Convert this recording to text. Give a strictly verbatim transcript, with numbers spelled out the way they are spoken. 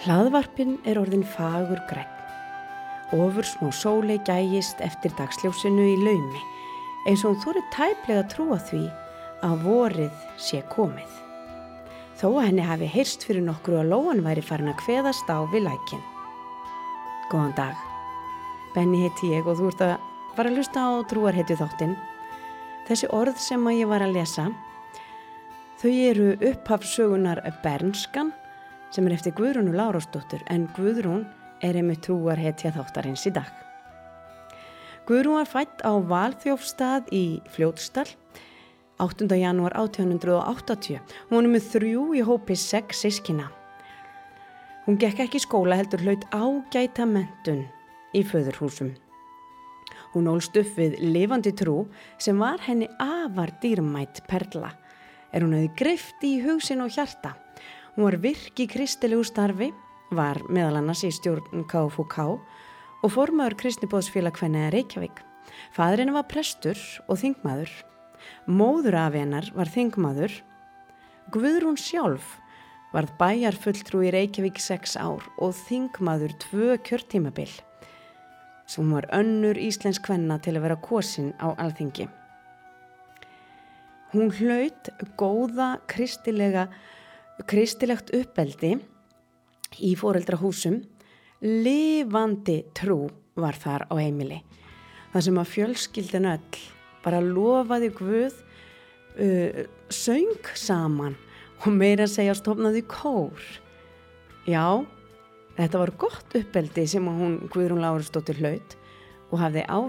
Hlaðvarpinn er orðin fagur grænn. Ofur smá sóley gægist eftir dagsljósinu í laumi, eins og hún þorir tæplega að trúa því að vorið sé komið. Þó að henni hafi heyrst fyrir nokkru að lóan væri farin að kveðast á við lækinn. Góðan dag. Benni heiti ég og þú ert að fara að hlusta á trúarhetju þáttinn. Þessi orð sem að ég var að lesa, þau eru upphafssögunar Bernskan, sem er eftir Guðrúnu Lárusdóttur, en Guðrún er einmitt trúarhetja þáttarins í dag. Guðrún var fædd á Valþjófsstað í Fljótsdal áttunda janúar átján hundruð áttatíu. Hún er með þrjú í hópi sex systkina. Hún gekk ekki í skóla heldur hlaut ágæta menntun í föðurhúsum. Hún ólst upp við lifandi trú sem var henni afar dýrmæt perla, er hún hefði greypt í hugsin og hjarta. Hún var virk í kristilegu starfi, var meðal annars í stjórn K F U K og formaður Kristniboðsfélag kvenna í Reykjavík. Faðir hennar var prestur og þingmaður. Móðurafi hennar var þingmaður. Guðrún sjálf varð bæjarfulltrúi í Reykjavík sex ár og þingmaður tvö kjörtímabil, sem var önnur íslensk kvenna til að vera kosin á Alþingi. Hún hlaut góða kristilega kristilegt uppeldi í foreldrahúsum. Lifandi trú var þar á heimili. Það sem að fjölskyldan öll bara lofaði Guð, uh, söng saman og meira að segja stofnaði kór. Já, þetta var gott uppeldi sem hún Guðrún Lárusdóttir hlaut og hafði á